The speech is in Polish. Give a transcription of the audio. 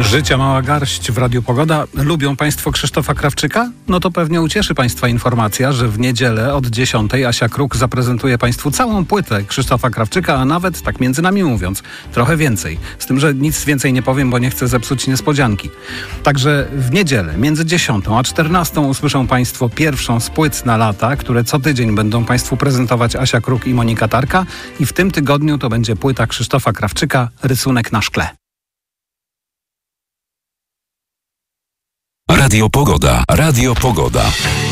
Życia mała garść w Radiu Pogoda. Lubią Państwo Krzysztofa Krawczyka? No to pewnie ucieszy Państwa informacja, że w niedzielę od 10 Asia Kruk zaprezentuje Państwu całą płytę Krzysztofa Krawczyka, a nawet, tak między nami mówiąc, trochę więcej. Z tym, że nic więcej nie powiem, bo nie chcę zepsuć niespodzianki. Także w niedzielę między 10 a 14 usłyszą Państwo pierwszą z płyt na lata, które co tydzień będą Państwu prezentować Asia Kruk i Monika Tarka. I w tym tygodniu to będzie płyta Krzysztofa Krawczyka Rysunek na szkle. Radio Pogoda. Radio Pogoda.